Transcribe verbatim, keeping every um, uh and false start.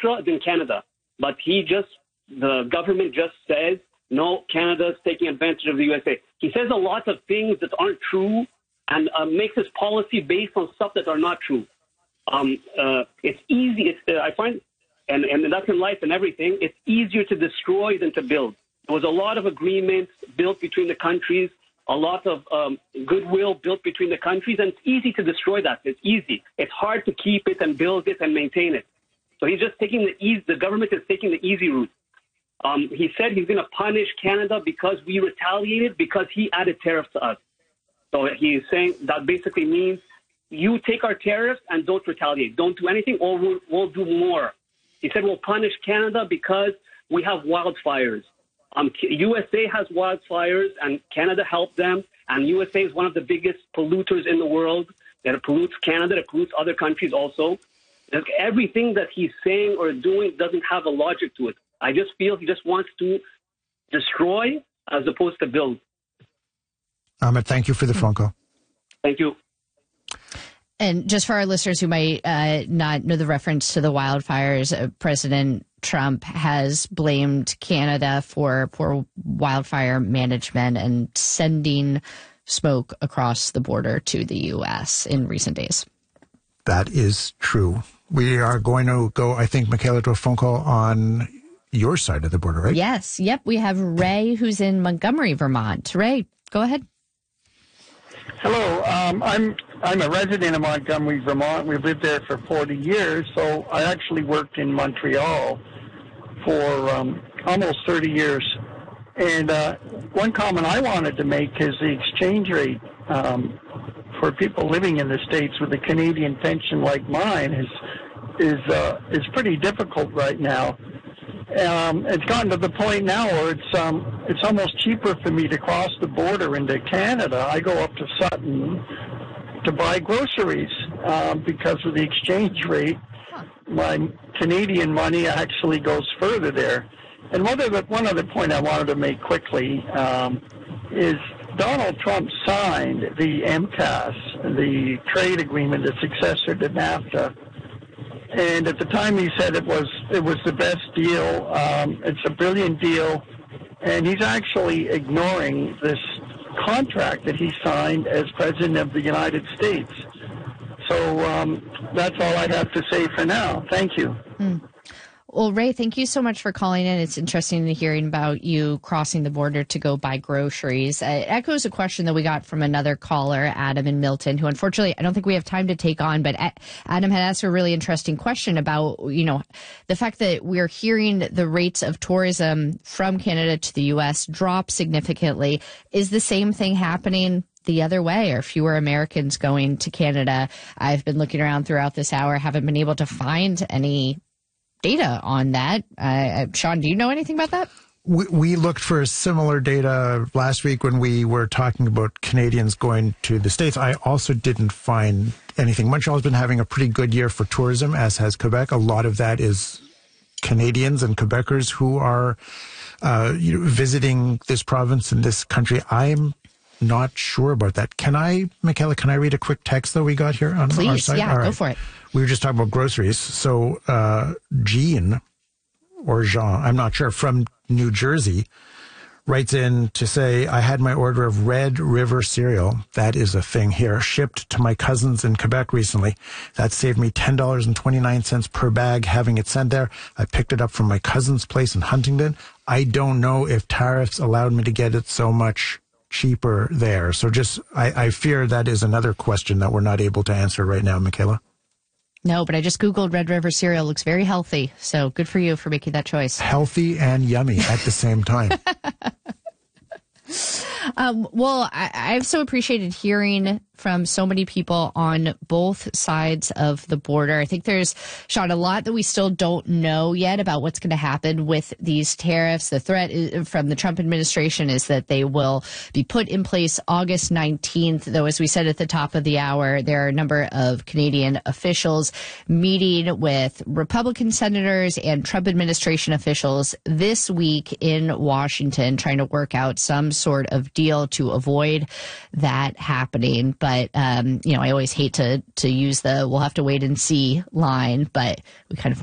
extra than Canada. But he just, the government just says, no, Canada's taking advantage of the U S A. He says a lot of things that aren't true and uh, makes his policy based on stuff that are not true. Um, uh, it's easy. It's, uh, I find, and, and that's in life and everything, it's easier to destroy than to build. There was a lot of agreements built between the countries, a lot of um, goodwill built between the countries, and it's easy to destroy that. It's easy. It's hard to keep it and build it and maintain it. So he's just taking the easy, the government is taking the easy route. Um, he said he's going to punish Canada because we retaliated because he added tariffs to us. So he's saying that basically means you take our tariffs and don't retaliate. Don't do anything or we'll, we'll do more. He said we'll punish Canada because we have wildfires. Um, U S A has wildfires and Canada helped them. And U S A is one of the biggest polluters in the world. That pollutes Canada, that pollutes other countries also. Everything that he's saying or doing doesn't have a logic to it. I just feel he just wants to destroy as opposed to build. Ahmed, thank you for the phone call. Thank you. And just for our listeners who might uh, not know the reference to the wildfires, uh, President Trump has blamed Canada for for wildfire management and sending smoke across the border to the U S in recent days. That is true. We are going to go, I think, Michaela, to a phone call on your side of the border, right? Yes. Yep. We have Ray, who's in Montgomery, Vermont. Ray, go ahead. Hello. Um, I'm I'm a resident of Montgomery, Vermont. We've lived there for forty years, so I actually worked in Montreal for um, almost thirty years. And uh, one comment I wanted to make is the exchange rate um, for people living in the States with a Canadian pension like mine is is uh, is pretty difficult right now. Um, it's gotten to the point now where it's um, it's almost cheaper for me to cross the border into Canada. I go up to Sutton to buy groceries um, because of the exchange rate. My Canadian money actually goes further there. And one other, one other point I wanted to make quickly um, is Donald Trump signed the M C A S, the trade agreement, the successor to NAFTA. And at the time he said it was it was the best deal. Um, it's a brilliant deal. And he's actually ignoring this contract that he signed as President of the United States. So um, that's all I have to say for now. Thank you. Mm. Well, Ray, thank you so much for calling in. It's interesting to hearing about you crossing the border to go buy groceries. Uh, it echoes a question that we got from another caller, Adam in Milton, who unfortunately I don't think we have time to take on. But Adam had asked a really interesting question about, you know, the fact that we're hearing the rates of tourism from Canada to the U S drop significantly. Is the same thing happening the other way? Are fewer Americans going to Canada? I've been looking around throughout this hour, haven't been able to find any data on that. Uh, Sean, do you know anything about that? We, we looked for similar data last week when we were talking about Canadians going to the States. I also didn't find anything. Montreal's been having a pretty good year for tourism, as has Quebec. A lot of that is Canadians and Quebecers who are uh, you know, visiting this province and this country. I'm not sure about that. Can I, Michaela, can I read a quick text that we got here on Please, our site? yeah, All right. Go for it. We were just talking about groceries. So uh, Jean, or Jean, I'm not sure, from New Jersey, writes in to say, I had my order of Red River cereal, that is a thing here, shipped to my cousins in Quebec recently. That saved me ten dollars and twenty-nine cents per bag having it sent there. I picked it up from my cousin's place in Huntington. I don't know if tariffs allowed me to get it so much cheaper there. So just, I, I fear that is another question that we're not able to answer right now, Michaela. No, but I just Googled Red River cereal. Looks very healthy. So good for you for making that choice. Healthy and yummy at the same time. Um, well, I, I've so appreciated hearing from so many people on both sides of the border. I think there's, Sean, a lot that we still don't know yet about what's going to happen with these tariffs. The threat is, from the Trump administration is that they will be put in place August nineteenth, though, as we said at the top of the hour, there are a number of Canadian officials meeting with Republican senators and Trump administration officials this week in Washington, trying to work out some sort of deal to avoid that happening. But, um, you know, I always hate to, to use the we'll have to wait and see line, but we kind of